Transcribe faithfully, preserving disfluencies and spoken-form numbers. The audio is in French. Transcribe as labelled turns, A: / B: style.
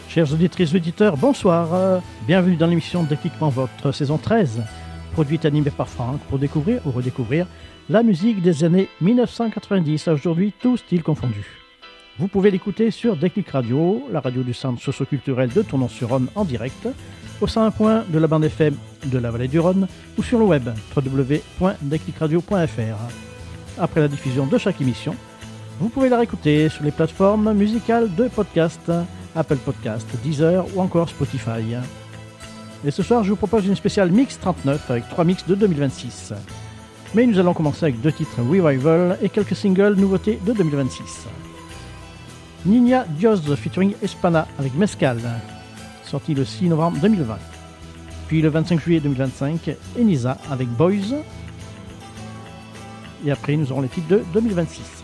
A: Chers auditrices et auditeurs, bonsoir. Euh, bienvenue dans l'émission Décliquement Votre, saison treize, produite et animée par Franck pour découvrir ou redécouvrir la musique des années mille neuf cent quatre-vingt-dix à aujourd'hui, tous styles confondus. Vous pouvez l'écouter sur Déclic Radio, la radio du centre socio-culturel de Tournon-sur-Rhône en direct, au cent un point de la bande F M de la vallée du Rhône ou sur le web w w w point déclic radio point f r. Après la diffusion de chaque émission, vous pouvez la réécouter sur les plateformes musicales de podcast, Apple Podcast, Deezer ou encore Spotify. Et ce soir, je vous propose une spéciale Mix trente-neuf avec trois mix de deux mille vingt-six. Mais nous allons commencer avec deux titres Revival et quelques singles nouveautés de deux mille vingt-six. Niña Dios featuring Espana avec Mescal, sorti le six novembre deux mille vingt. Puis le vingt-cinq juillet deux mille vingt-cinq, Enisa avec Boys. Et après, nous aurons les titres de deux mille vingt-six.